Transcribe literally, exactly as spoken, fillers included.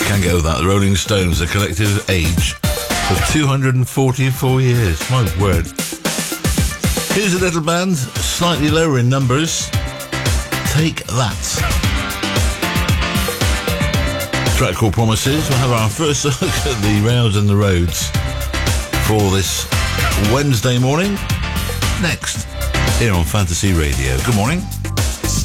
Can't get over that. The Rolling Stones, a collective age of two hundred forty-four years. My word. Here's a little band, slightly lower in numbers. Take That. Track called Promises. We'll have our first look at the rails and the roads for this Wednesday morning. Next, here on Fantasy Radio. Good morning.